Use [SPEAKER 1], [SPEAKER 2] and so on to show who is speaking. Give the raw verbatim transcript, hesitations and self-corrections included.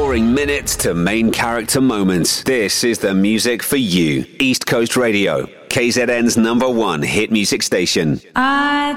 [SPEAKER 1] Exploring minutes to main character moments. This is the music for you. East Coast Radio, K Z N's number one hit music station.
[SPEAKER 2] I